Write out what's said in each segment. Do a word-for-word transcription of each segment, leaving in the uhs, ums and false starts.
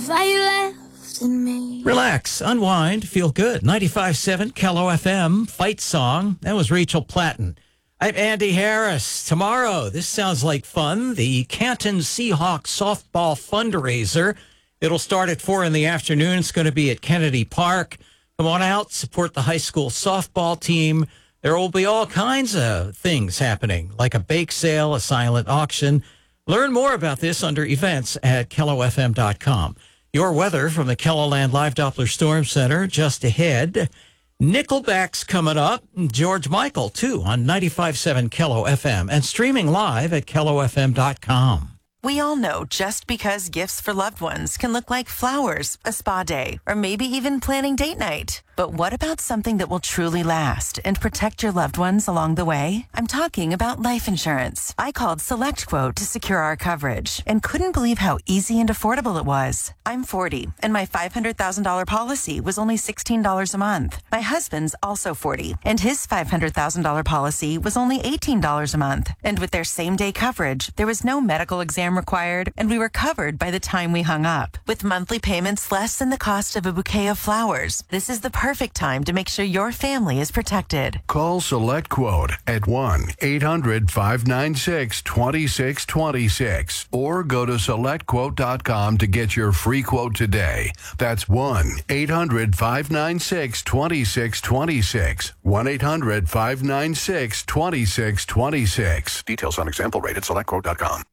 Relax, unwind, feel good. ninety-five point seven K L O F M, Fight Song. That was Rachel Platten. I'm Andy Harris. Tomorrow, this sounds like fun, the Canton Seahawks softball fundraiser. It'll start at four in the afternoon. It's going to be at Kennedy Park. Come on out, support the high school softball team. There will be all kinds of things happening, like a bake sale, a silent auction. Learn more about this under events at K L O F M dot com. Your weather from the KELOLAND Live Doppler Storm Center just ahead. Nickelback's coming up. George Michael, too, on ninety-five point seven K L O F M and streaming live at K L O F M dot com. We all know just because gifts for loved ones can look like flowers, a spa day, or maybe even planning date night. But what about something that will truly last and protect your loved ones along the way? I'm talking about life insurance. I called SelectQuote to secure our coverage and couldn't believe how easy and affordable it was. I'm forty, and my five hundred thousand dollars policy was only sixteen dollars a month. My husband's also forty, and his five hundred thousand dollars policy was only eighteen dollars a month. And with their same-day coverage, there was no medical exam required, and we were covered by the time we hung up. With monthly payments less than the cost of a bouquet of flowers, this is the perfect time to make sure your family is protected. Call SelectQuote at one eight hundred five nine six two six two six or go to select quote dot com to get your free quote today. That's one eight hundred five nine six two six two six. one eight hundred five nine six two six two six. Details on example rate at select quote dot com.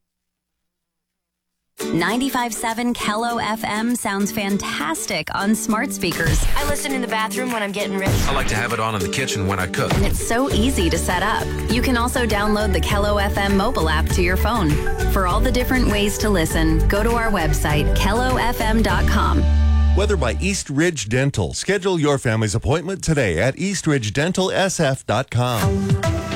ninety-five point seven K L O F M sounds fantastic on smart speakers. I listen in the bathroom when I'm getting ready. I like to have it on in the kitchen when I cook. And it's so easy to set up. You can also download the K L O F M mobile app to your phone. For all the different ways to listen, go to our website, K L O F M dot com. Weather by East Ridge Dental. Schedule your family's appointment today at east ridge dental s f dot com.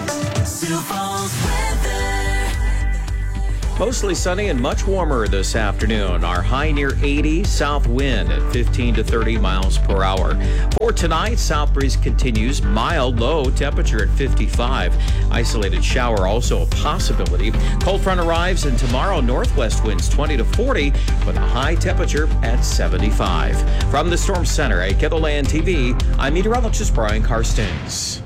Mostly sunny and much warmer this afternoon. Our high near eighty, south wind at fifteen to thirty miles per hour. For tonight, south breeze continues, mild, low temperature at fifty-five. Isolated shower also a possibility. Cold front arrives, and tomorrow northwest winds twenty to forty with a high temperature at seventy-five. From the Storm Center at KELOLAND T V, I'm meteorologist Brian Karstens.